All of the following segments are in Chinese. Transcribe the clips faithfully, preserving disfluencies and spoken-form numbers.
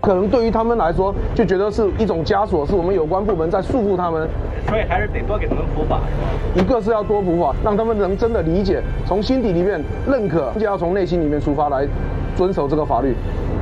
可能对于他们来说，就觉得是一种枷锁，是我们有关部门在束缚他们。 所以还是得多给他们普法，是吧？ 一个是要多普法，让他们能真的理解，从心底里面认可，就要从内心里面出发来遵守这个法律。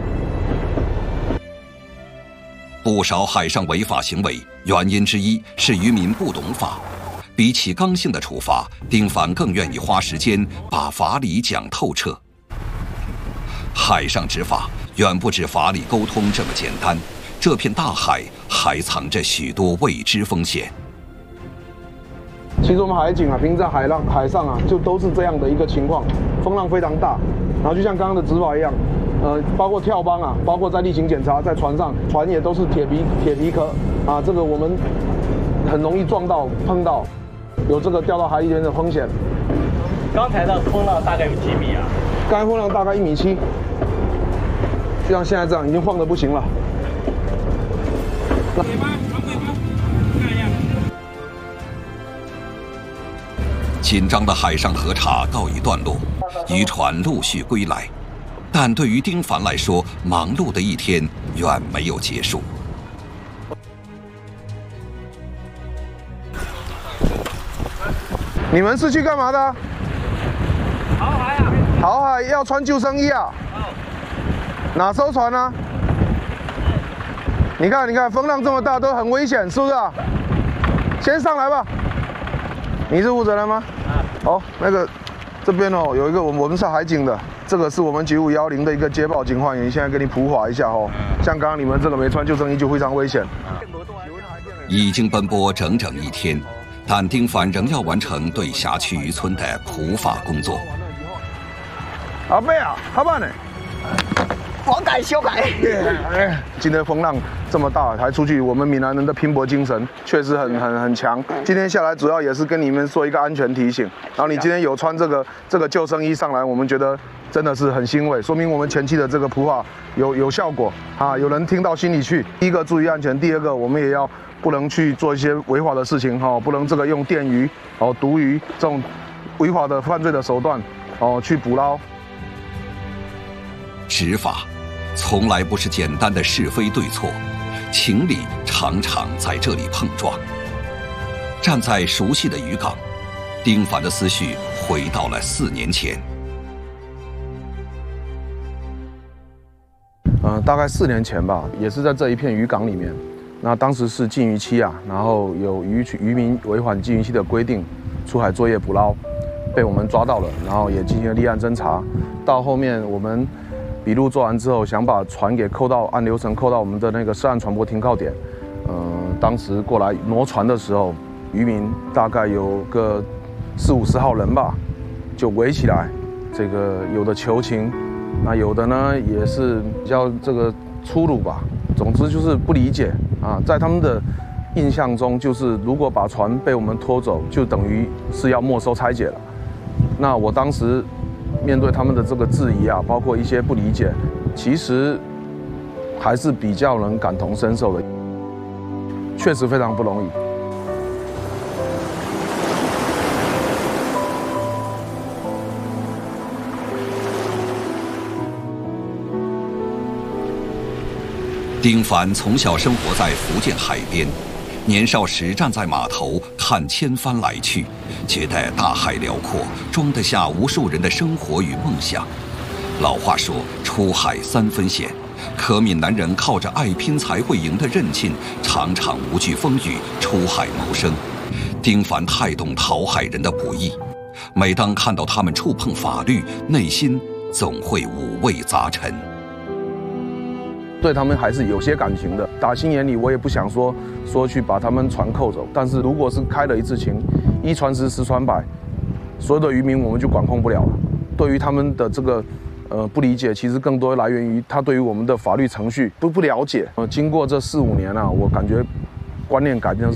不少海上违法行为原因之一是渔民不懂法。比起刚性的处罚，丁凡更愿意花时间把法理讲透彻。海上执法远不止法理沟通这么简单，这片大海还藏着许多未知风险。 其实我们海警啊，平时在海浪海上啊，就都是这样的一个情况，风浪非常大，然后就像刚刚的执法一样，呃，包括跳帮啊，包括在例行检查，在船上，船也都是铁皮铁皮壳啊，这个我们很容易撞到碰到，有这个掉到海里面的风险。 刚才的风浪大概有几米啊？ 刚才风浪大概一米七，就像现在这样，已经晃得不行了。 尾巴，长尾巴，看一下。 紧张的海上核查告一段落，渔船陆续归来，但对于丁凡来说，忙碌的一天远没有结束。 你们是去干嘛的？ 航海啊！ 航海要穿救生衣啊？哪艘船呢？你看，你看，风浪这么大，都很危险，是不是啊？先上来吧。你是负责人吗？好，那个这边哦，有一个我们我们是海警的，这个是我们九五一零的一个接报警唤员，现在给你普法一下哦。像刚刚你们这个没穿救生衣就非常危险。 已经奔波整整一天，但丁凡仍要完成对辖区渔村的普法工作。 阿贝啊，好办呢？ 好改修改。 今天风浪这么大，还出去，我们闽南人的拼搏精神确实很很很强。今天下来主要也是跟你们做一个安全提醒。然后你今天有穿这个这个救生衣上来，我们觉得真的是很欣慰，说明我们前期的这个普法有有效果啊，有人听到心里去。第一个注意安全，第二个我们也要不能去做一些违法的事情哈，不能这个用电鱼哦、毒鱼这种违法的犯罪的手段哦去捕捞。 执法从来不是简单的是非对错，情理常常在这里碰撞。站在熟悉的渔港，丁凡的思绪回到了四年前。 呃，大概四年前吧，也是在这一片渔港里面。那当时是禁渔期啊，然后有渔渔民违反禁渔期的规定，出海作业捕捞，被我们抓到了，然后也进行了立案侦查。到后面我们笔录做完之后，想把船给扣到，按流程扣到我们的那个涉案船舶停靠点。嗯、呃，当时过来挪船的时候，渔民大概有个四五十号人吧，就围起来，这个有的求情，那有的呢也是比较这个粗鲁吧。总之就是不理解啊，在他们的印象中，就是如果把船被我们拖走，就等于是要没收拆解了。那我当时面对他们的这个质疑啊，包括一些不理解，其实还是比较能感同身受的，确实非常不容易。 丁凡从小生活在福建海边，年少时站在码头看千帆来去，觉得大海辽阔，装得下无数人的生活与梦想。老话说，出海三分险，可闽南人靠着爱拼才会赢的韧劲，常常无惧风雨出海谋生。丁凡太懂讨海人的不易，每当看到他们触碰法律，内心总会五味杂陈。 对他们还是有些感情的，打心眼里我也不想说说去把他们船扣走，但是如果是开了一次情，一传十，十传百，所有的渔民我们就管控不了了。对于他们的这个呃不理解，其实更多来源于他对于我们的法律程序不不了解。呃，经过这四五年啊，我感觉观念改变